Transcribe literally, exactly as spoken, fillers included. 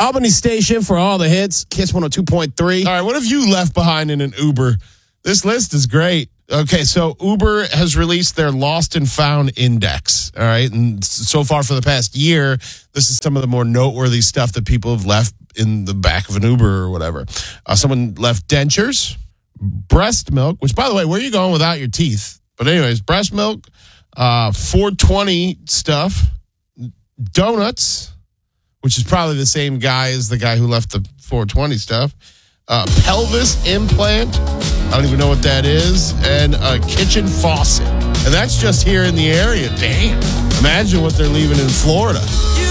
Albany Station for all the hits. Kiss one oh two point three. All right, what have you left behind in an Uber? This list is great. Okay, so Uber has released their Lost and Found Index. All right, and so far for the past year, this is some of the more noteworthy stuff that people have left in the back of an Uber or whatever. Uh, someone left dentures, breast milk, which, by the way, where are you going without your teeth? But anyways, breast milk, uh, four twenty stuff, donuts, which is probably the same guy as the guy who left the four twenty stuff, uh, pelvis implant, I don't even know what that is, and a kitchen faucet. And that's just here in the area. Damn. Imagine what they're leaving in Florida.